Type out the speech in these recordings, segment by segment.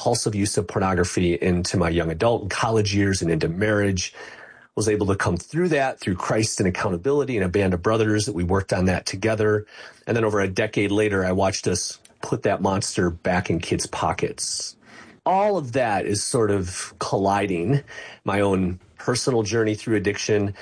compulsive use of pornography into my young adult and college years and into marriage. Was able to come through that through Christ and accountability and a band of brothers that we worked on that together. And then over a decade later, I watched us put that monster back in kids' pockets. All of that is sort of colliding. My own personal journey through addiction,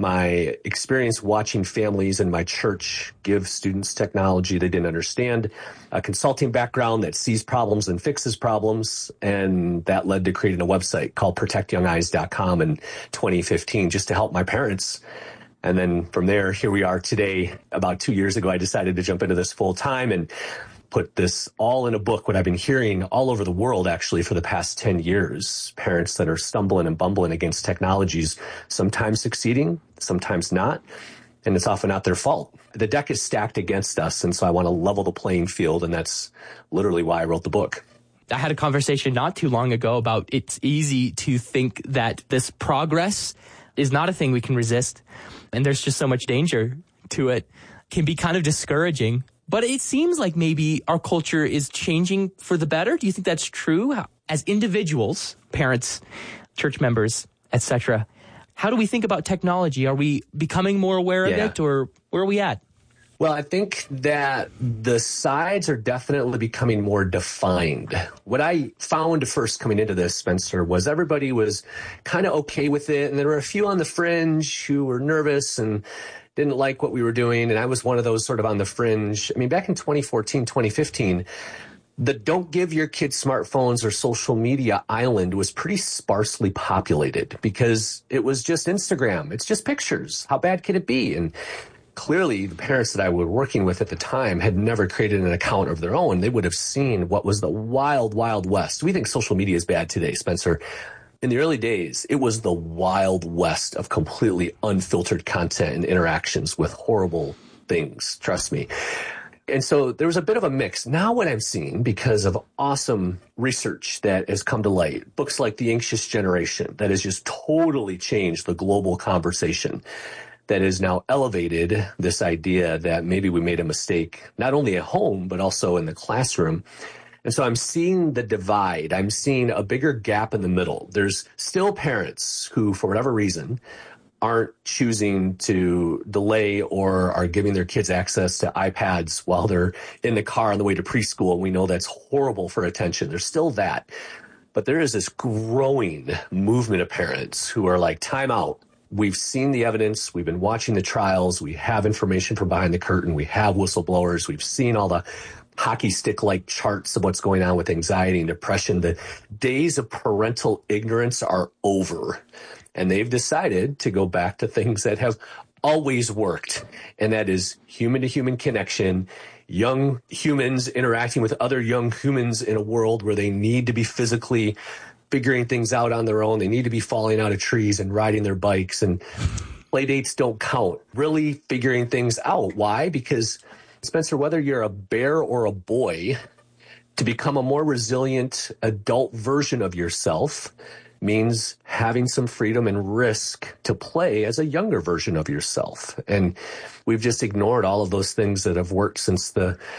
my experience watching families in my church give students technology they didn't understand, a consulting background that sees problems and fixes problems, and that led to creating a website called protectyoungeyes.com in 2015 just to help my parents. And then from there, here we are today. About 2 years ago, I decided to jump into this full time and put this all in a book, what I've been hearing all over the world, actually, for the past 10 years. Parents that are stumbling and bumbling against technologies, sometimes succeeding, sometimes not. And it's often not their fault. The deck is stacked against us. And so I want to level the playing field. And that's literally why I wrote the book. I had a conversation not too long ago about it's easy to think that this progress is not a thing we can resist. And there's just so much danger to it. Can be kind of discouraging. But it seems like maybe our culture is changing for the better. Do you think that's true? As individuals, parents, church members, etc., how do we think about technology? Are we becoming more aware of it, or where are we at? Well, I think that the sides are definitely becoming more defined. What I found first coming into this, Spencer, was everybody was kind of okay with it. And there were a few on the fringe who were nervous and didn't like what we were doing. And I was one of those sort of on the fringe. I mean, back in 2014, 2015, the don't give your kids smartphones or social media island was pretty sparsely populated because it was just Instagram. It's just pictures. How bad could it be? And clearly the parents that I was working with at the time had never created an account of their own. They would have seen what was the wild, wild west. We think social media is bad today, Spencer. In the early days, it was the wild west of completely unfiltered content and interactions with horrible things, trust me. And so there was a bit of a mix. Now what I'm seeing, because of awesome research that has come to light, books like The Anxious Generation, that has just totally changed the global conversation, that has now elevated this idea that maybe we made a mistake, not only at home, but also in the classroom. And so I'm seeing the divide. I'm seeing a bigger gap in the middle. There's still parents who, for whatever reason, aren't choosing to delay or are giving their kids access to iPads while they're in the car on the way to preschool. We know that's horrible for attention. There's still that. But there is this growing movement of parents who are like, time out. We've seen the evidence. We've been watching the trials. We have information from behind the curtain. We have whistleblowers. We've seen all the hockey stick-like charts of what's going on with anxiety and depression. The days of parental ignorance are over. And they've decided to go back to things that have always worked. And that is human-to-human connection, young humans interacting with other young humans in a world where they need to be physically figuring things out on their own. They need to be falling out of trees and riding their bikes, and play dates don't count. Really figuring things out. Why? Because, Spencer, whether you're a bear or a boy, to become a more resilient adult version of yourself means having some freedom and risk to play as a younger version of yourself. And we've just ignored all of those things that have worked since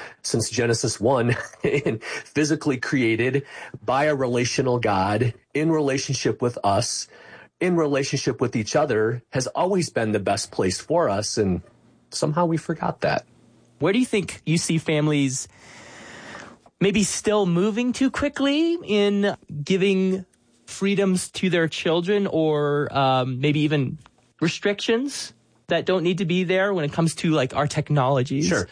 Genesis 1 and physically created by a relational God in relationship with us, in relationship with each other, has always been the best place for us. And somehow we forgot that. Where do you think you see families maybe still moving too quickly in giving freedoms to their children, or maybe even restrictions that don't need to be there when it comes to like our technologies? Sure.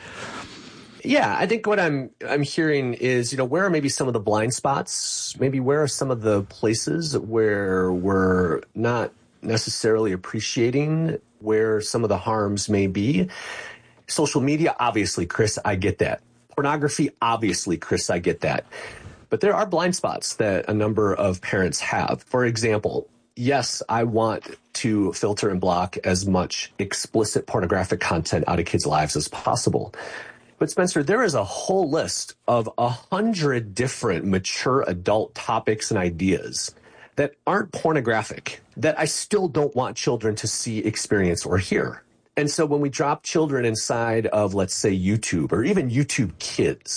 Yeah, I think what I'm hearing is, where are maybe some of the blind spots? Maybe where are some of the places where we're not necessarily appreciating where some of the harms may be? Social media, obviously, Chris, I get that. Pornography, obviously, Chris, I get that. But there are blind spots that a number of parents have. For example, yes, I want to filter and block as much explicit pornographic content out of kids' lives as possible. But Spencer, there is a whole list of 100 different mature adult topics and ideas that aren't pornographic, that I still don't want children to see, experience, or hear. And so when we drop children inside of, let's say, YouTube or even YouTube Kids,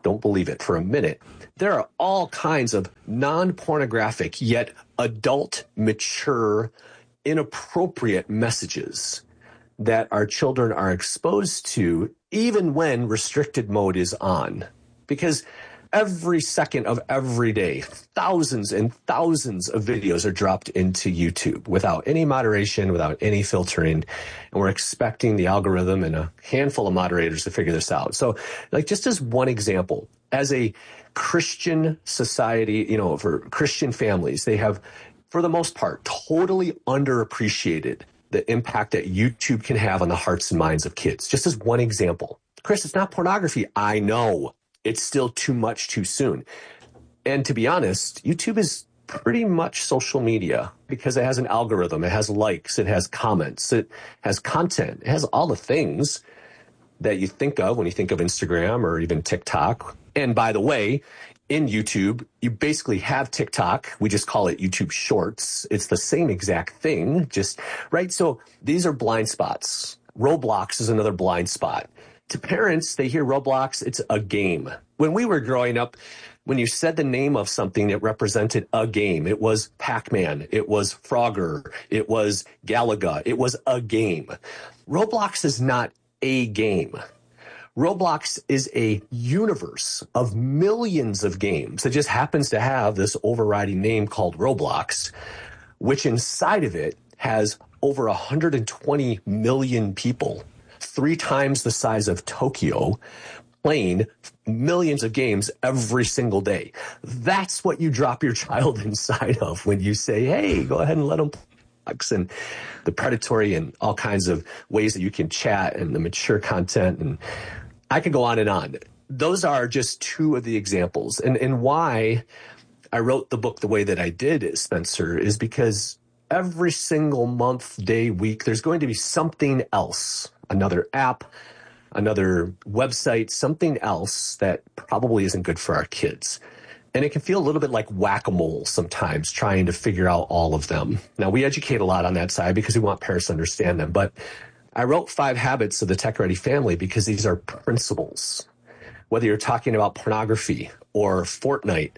don't believe it for a minute. There are all kinds of non-pornographic yet adult, mature, inappropriate messages that our children are exposed to even when restricted mode is on. Because every second of every day, thousands and thousands of videos are dropped into YouTube without any moderation, without any filtering. And we're expecting the algorithm and a handful of moderators to figure this out. So like just as one example, as a Christian society, you know, for Christian families, they have, for the most part, totally underappreciated the impact that YouTube can have on the hearts and minds of kids. Just as one example. Chris, it's not pornography. I know. It's still too much too soon. And to be honest, YouTube is pretty much social media because it has an algorithm. It has likes. It has comments. It has content. It has all the things that you think of when you think of Instagram or even TikTok. And by the way, in YouTube, you basically have TikTok. We just call it YouTube Shorts. It's the same exact thing, just right. So these are blind spots. Roblox is another blind spot. To parents, they hear Roblox, it's a game. When we were growing up, when you said the name of something, it represented a game. It was Pac-Man. It was Frogger. It was Galaga. It was a game. Roblox is not a game. Roblox is a universe of millions of games that just happens to have this overriding name called Roblox, which inside of it has over 120 million people, 3 times the size of Tokyo, playing millions of games every single day. That's what you drop your child inside of when you say, hey, go ahead and let them play. And the predatory and all kinds of ways that you can chat and the mature content. And I could go on and on. Those are just 2 of the examples. And why I wrote the book the way that I did, Spencer, is because every single month, day, week, there's going to be something else, another app, another website, something else that probably isn't good for our kids. And it can feel a little bit like whack-a-mole sometimes, trying to figure out all of them. Now, we educate a lot on that side because we want parents to understand them. But I wrote 5 Habits of the Tech-Ready Family because these are principles. Whether you're talking about pornography or Fortnite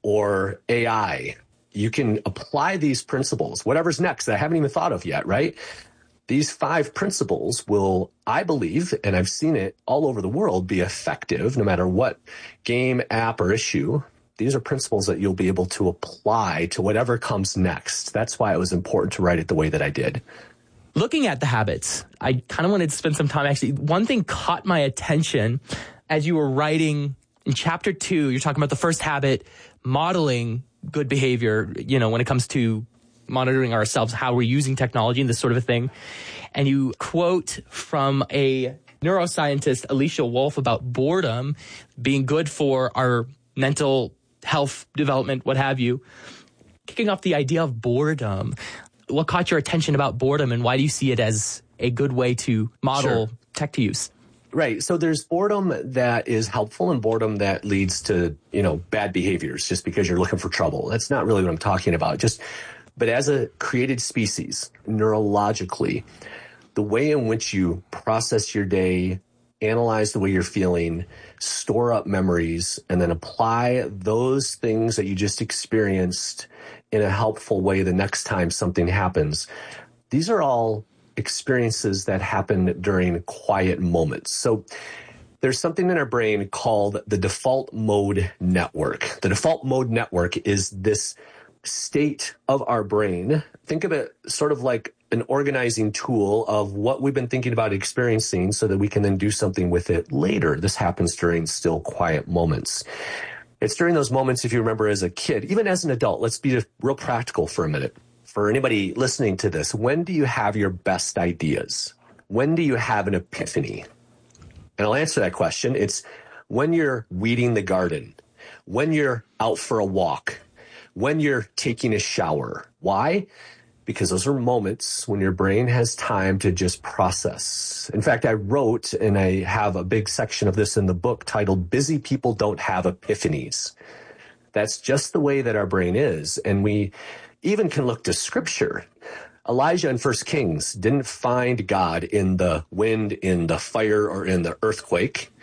or AI, you can apply these principles, whatever's next that I haven't even thought of yet, right? These 5 principles will, I believe, and I've seen it all over the world, be effective no matter what game, app, or issue. These are principles that you'll be able to apply to whatever comes next. That's why it was important to write it the way that I did. Looking at the habits, I kind of wanted to spend some time. Actually, one thing caught my attention as you were writing in chapter 2. You're talking about the first habit, modeling good behavior, you know, when it comes to monitoring ourselves, how we're using technology and this sort of a thing. And you quote from a neuroscientist, Alicia Wolf, about boredom being good for our mental health development, what have you. Kicking off the idea of boredom, what caught your attention about boredom and why do you see it as a good way to model tech to use? Right. So there's boredom that is helpful and boredom that leads to, you know, bad behaviors just because you're looking for trouble. That's not really what I'm talking about. But as a created species, neurologically, the way in which you process your day, analyze the way you're feeling, store up memories, and then apply those things that you just experienced in a helpful way the next time something happens. These are all experiences that happen during quiet moments. So there's something in our brain called the default mode network. The default mode network is this state of our brain. Think of it sort of like an organizing tool of what we've been thinking about experiencing so that we can then do something with it later. This happens during still quiet moments. It's during those moments, if you remember as a kid, even as an adult, let's be real practical for a minute. For anybody listening to this, when do you have your best ideas? When do you have an epiphany? And I'll answer that question. It's when you're weeding the garden, when you're out for a walk, when you're taking a shower. Why? Because those are moments when your brain has time to just process. In fact, I wrote, and I have a big section of this in the book titled, Busy People Don't Have Epiphanies. That's just the way that our brain is. And we even can look to scripture. Elijah in 1 Kings didn't find God in the wind, in the fire, or in the earthquake.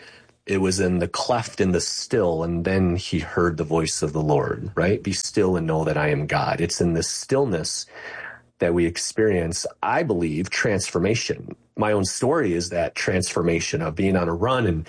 It was in the cleft and the still, and then he heard the voice of the Lord, right? Be still and know that I am God. It's in the stillness that we experience, I believe, transformation. My own story is that transformation of being on a run and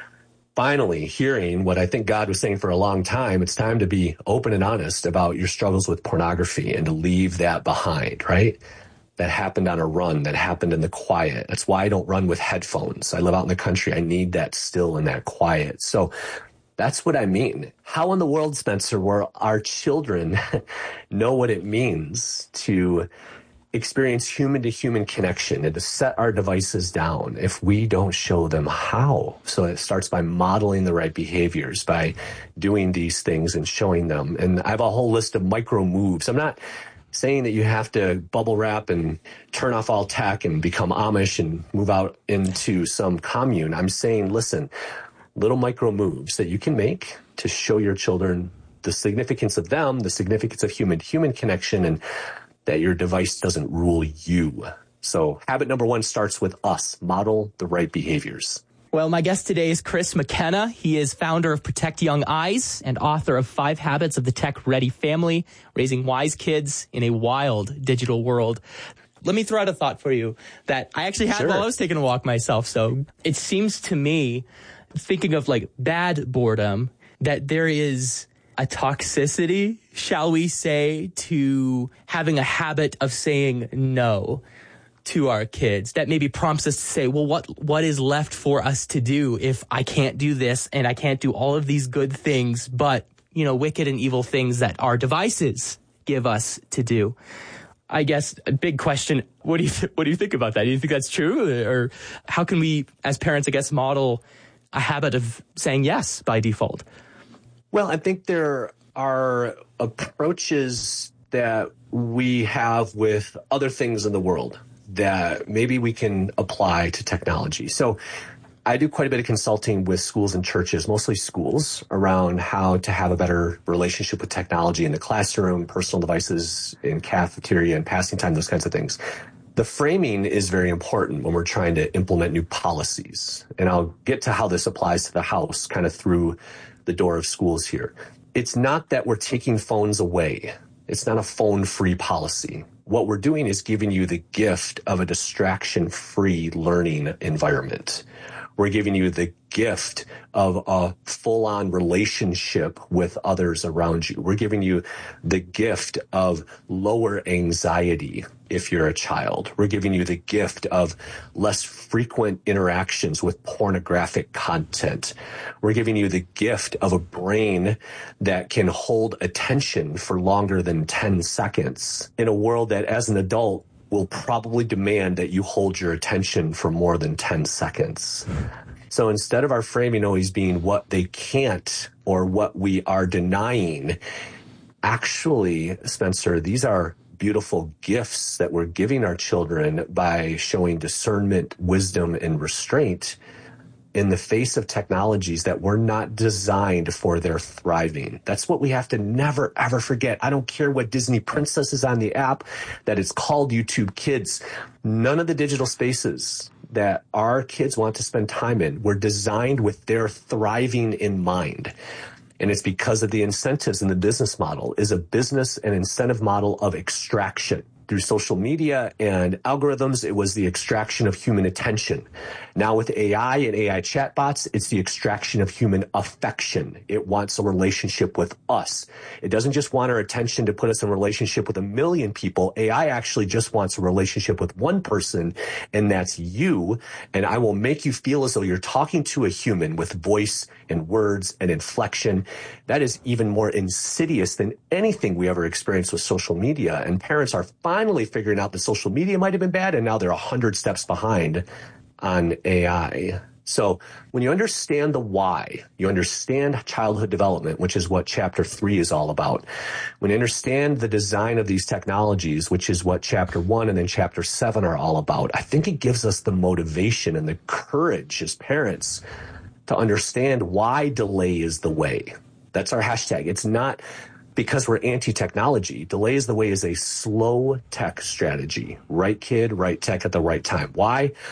finally hearing what I think God was saying for a long time. It's time to be open and honest about your struggles with pornography and to leave that behind, right? That happened on a run, that happened in the quiet. That's why I don't run with headphones. I live out in the country. I need that still and that quiet. So that's what I mean. How in the world, Spencer, will our children know what it means to experience human-to-human connection and to set our devices down if we don't show them how? So it starts by modeling the right behaviors, by doing these things and showing them. And I have a whole list of micro moves. I'm not saying that you have to bubble wrap and turn off all tech and become Amish and move out into some commune. I'm saying, listen, little micro moves that you can make to show your children the significance of them, the significance of human-to-human connection, and that your device doesn't rule you. So habit number 1 starts with us. Model the right behaviors. Well, my guest today is Chris McKenna. He is founder of Protect Young Eyes and author of 5 Habits of the Tech-Ready Family, Raising Wise Kids in a Wild Digital World. Let me throw out a thought for you that I actually had while I was taking a walk myself. So it seems to me, thinking of like bad boredom, that there is a toxicity, shall we say, to having a habit of saying no to our kids that maybe prompts us to say, well, what is left for us to do if I can't do this and I can't do all of these good things, but, wicked and evil things that our devices give us to do? I guess a big question, what do you think about that? Do you think that's true? Or how can we, as parents, I guess, model a habit of saying yes by default? Well, I think there are approaches that we have with other things in the world that maybe we can apply to technology. So I do quite a bit of consulting with schools and churches, mostly schools, around how to have a better relationship with technology in the classroom, personal devices in cafeteria and passing time, those kinds of things. The framing is very important when we're trying to implement new policies. And I'll get to how this applies to the house kind of through the door of schools here. It's not that we're taking phones away. It's not a phone-free policy. What we're doing is giving you the gift of a distraction-free learning environment. We're giving you the gift of a full-on relationship with others around you. We're giving you the gift of lower anxiety if you're a child. We're giving you the gift of less frequent interactions with pornographic content. We're giving you the gift of a brain that can hold attention for longer than 10 seconds in a world that, as an adult, will probably demand that you hold your attention for more than 10 seconds. So instead of our framing always being what they can't or what we are denying, actually, Spencer, these are beautiful gifts that we're giving our children by showing discernment, wisdom, and restraint in the face of technologies that were not designed for their thriving. That's what we have to never, ever forget. I don't care what Disney Princess is on the app, that it's called YouTube Kids. None of the digital spaces that our kids want to spend time in were designed with their thriving in mind. And it's because of the incentives in the business model is a business and incentive model of extraction. Through social media and algorithms, it was the extraction of human attention. Now with AI and AI chatbots, it's the extraction of human affection. It wants a relationship with us. It doesn't just want our attention to put us in a relationship with 1 million people. AI actually just wants a relationship with one person, and that's you. And I will make you feel as though you're talking to a human with voice and words and inflection. That is even more insidious than anything we ever experienced with social media. And parents are finally figuring out that social media might have been bad, and now they're 100 steps behind on AI. So when you understand the why, you understand childhood development, which is what Chapter 3 is all about. When you understand the design of these technologies, which is what Chapter 1 and then Chapter 7 are all about, I think it gives us the motivation and the courage as parents to understand why delay is the way. That's our hashtag. It's not because we're anti-technology. Delay is the way is a slow tech strategy. Right kid, right tech at the right time. Why?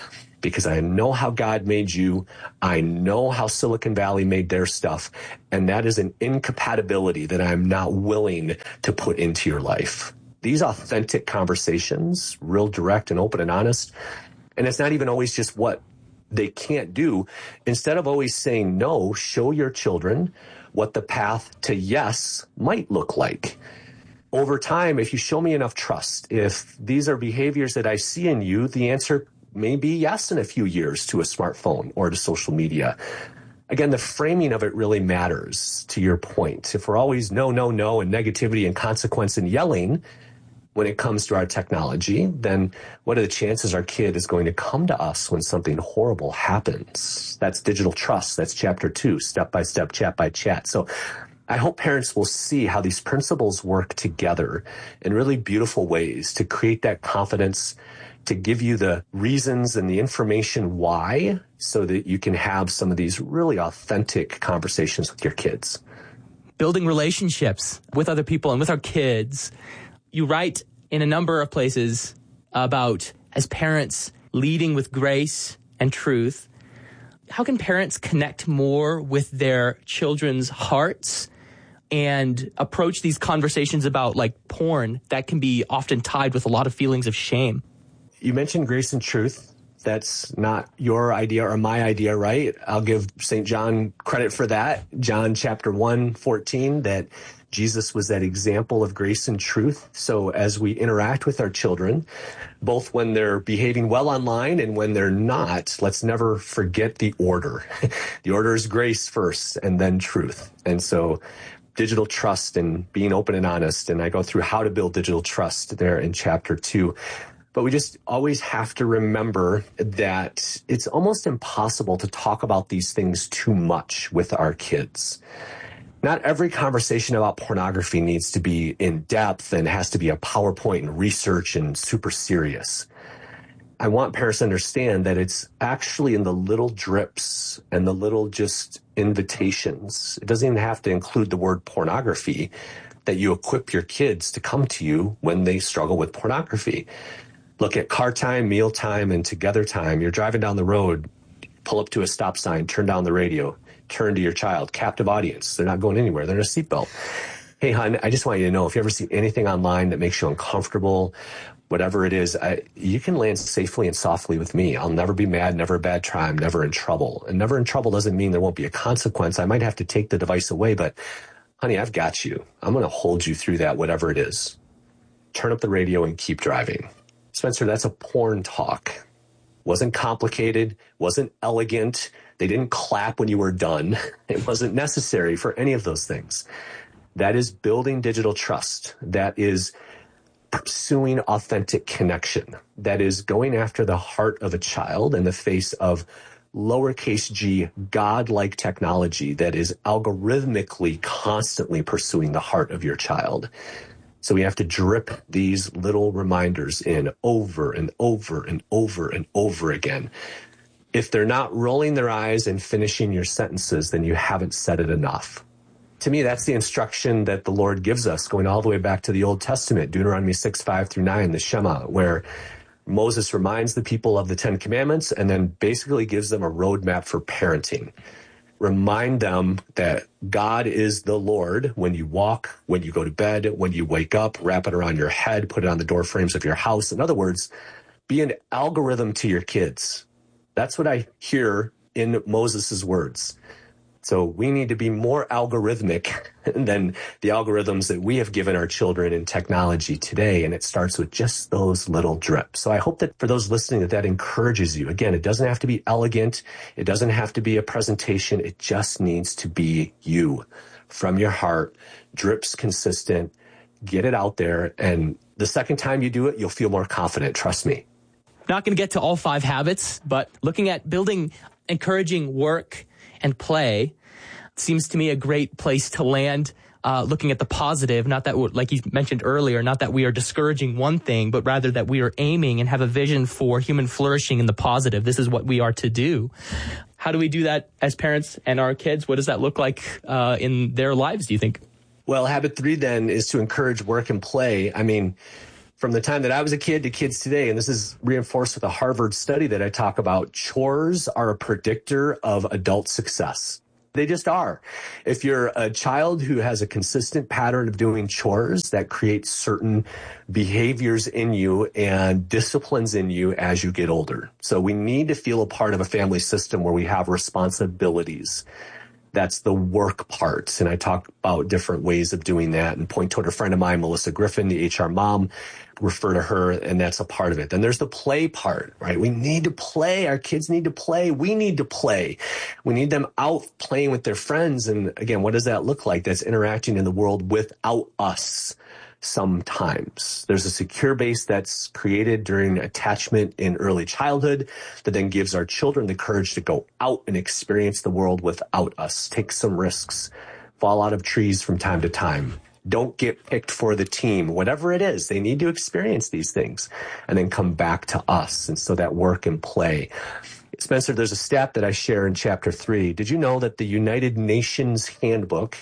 because I know how God made you. I know how Silicon Valley made their stuff. And that is an incompatibility that I'm not willing to put into your life. These authentic conversations, real direct and open and honest. And it's not even always just what they can't do. Instead of always saying no, show your children what the path to yes might look like. Over time, if you show me enough trust, if these are behaviors that I see in you, the answer may be yes in a few years to a smartphone or to social media. Again, the framing of it really matters, to your point. If we're always no, no, no, and negativity and consequence and yelling when it comes to our technology, then what are the chances our kid is going to come to us when something horrible happens? That's digital trust. That's chapter 2, step by step, chat by chat. So I hope parents will see how these principles work together in really beautiful ways to create that confidence, to give you the reasons and the information why, so that you can have some of these really authentic conversations with your kids. Building relationships with other people and with our kids. You write in a number of places about, as parents, leading with grace and truth. How can parents connect more with their children's hearts and approach these conversations about like porn that can be often tied with a lot of feelings of shame? You mentioned grace and truth. That's not your idea or my idea, right? I'll give St. John credit for that. John chapter 1:14, that Jesus was that example of grace and truth. So as we interact with our children, both when they're behaving well online and when they're not, let's never forget the order. The order is grace first and then truth. And so digital trust and being open and honest. And I go through how to build digital trust there in chapter 2. But we just always have to remember that it's almost impossible to talk about these things too much with our kids. Not every conversation about pornography needs to be in depth and has to be a PowerPoint and research and super serious. I want parents to understand that it's actually in the little drips and the little just invitations. It doesn't even have to include the word pornography, that you equip your kids to come to you when they struggle with pornography. Look at car time, meal time, and together time. You're driving down the road, pull up to a stop sign, turn down the radio, turn to your child, captive audience. They're not going anywhere. They're in a seatbelt. Hey, hon, I just want you to know, if you ever see anything online that makes you uncomfortable, whatever it is, you can land safely and softly with me. I'll never be mad, never a bad time, never in trouble. And never in trouble doesn't mean there won't be a consequence. I might have to take the device away, but honey, I've got you. I'm going to hold you through that, whatever it is. Turn up the radio and keep driving. Spencer, that's a porn talk. Wasn't complicated, wasn't elegant. They didn't clap when you were done. It wasn't necessary for any of those things. That is building digital trust. That is pursuing authentic connection. That is going after the heart of a child in the face of lowercase g, God-like technology that is algorithmically constantly pursuing the heart of your child. So we have to drip these little reminders in over and over and over and over again. If they're not rolling their eyes and finishing your sentences, then you haven't said it enough. To me, that's the instruction that the Lord gives us, going all the way back to the Old Testament, Deuteronomy 6:5-9, the Shema, where Moses reminds the people of the Ten Commandments and then basically gives them a roadmap for parenting. Remind them that God is the Lord when you walk, when you go to bed, when you wake up, wrap it around your head, put it on the door frames of your house. In other words, be an algorithm to your kids. That's what I hear in Moses' words. So we need to be more algorithmic than the algorithms that we have given our children in technology today. And it starts with just those little drips. So I hope that for those listening, that encourages you. Again, it doesn't have to be elegant. It doesn't have to be a presentation. It just needs to be you from your heart, drips consistent, get it out there. And the second time you do it, you'll feel more confident. Trust me. Not going to get to all 5 habits, but looking at building encouraging work and play seems to me a great place to land, looking at the positive, not that, like you mentioned earlier, not that we are discouraging one thing, but rather that we are aiming and have a vision for human flourishing in the positive. This is what we are to do. How do we do that as parents and our kids? What does that look like in their lives, do you think? Well, habit 3 then is to encourage work and play. I mean, from the time that I was a kid to kids today, and this is reinforced with a Harvard study that I talk about, chores are a predictor of adult success. They just are. If you're a child who has a consistent pattern of doing chores, that creates certain behaviors in you and disciplines in you as you get older. So we need to feel a part of a family system where we have responsibilities. That's the work part. And I talk about different ways of doing that and point toward a friend of mine, Melissa Griffin, the HR mom, refer to her, and that's a part of it. Then there's the play part, right? We need to play. Our kids need to play. We need to play. We need them out playing with their friends. And again, what does that look like? That's interacting in the world without us. Sometimes there's a secure base that's created during attachment in early childhood that then gives our children the courage to go out and experience the world without us, take some risks, fall out of trees from time to time. Don't get picked for the team, whatever it is. They need to experience these things and then come back to us. And so that work and play. Spencer, there's a stat that I share in chapter 3. Did you know that the United Nations Handbook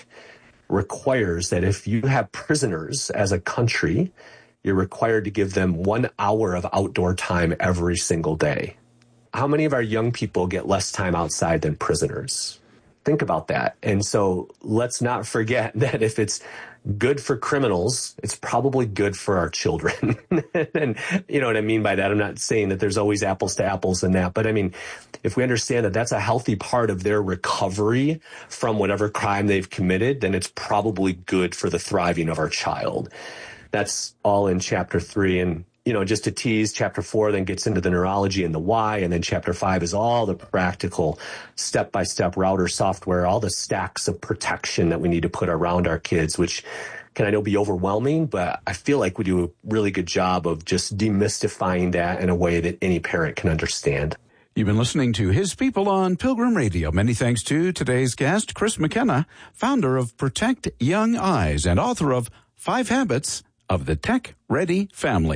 requires that if you have prisoners as a country, you're required to give them 1 hour of outdoor time every single day? How many of our young people get less time outside than prisoners? Think about that. And so let's not forget that if it's good for criminals, it's probably good for our children. And you know what I mean by that? I'm not saying that there's always apples to apples in that, but I mean, if we understand that that's a healthy part of their recovery from whatever crime they've committed, then it's probably good for the thriving of our child. That's all in chapter 3. And, you know, just to tease, chapter 4 then gets into the neurology and the why. And then chapter 5 is all the practical step-by-step router software, all the stacks of protection that we need to put around our kids, which can I know be overwhelming, but I feel like we do a really good job of just demystifying that in a way that any parent can understand. You've been listening to His People on Pilgrim Radio. Many thanks to today's guest, Chris McKenna, founder of Protect Young Eyes and author of 5 Habits of the Tech-Ready Family.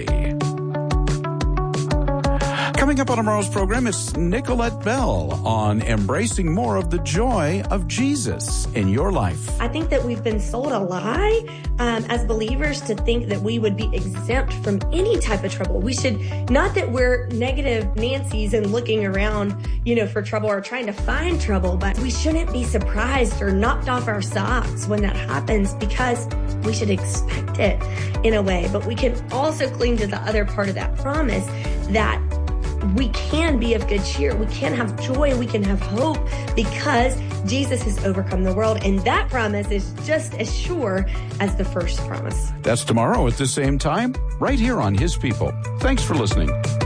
Coming up on tomorrow's program, it's Nicolette Bell on embracing more of the joy of Jesus in your life. I think that we've been sold a lie as believers to think that we would be exempt from any type of trouble. We should, not that we're negative Nancy's and looking around, for trouble or trying to find trouble, but we shouldn't be surprised or knocked off our socks when that happens, because we should expect it in a way. But we can also cling to the other part of that promise that we can be of good cheer. We can have joy. We can have hope because Jesus has overcome the world. And that promise is just as sure as the first promise. That's tomorrow at the same time, right here on His People. Thanks for listening.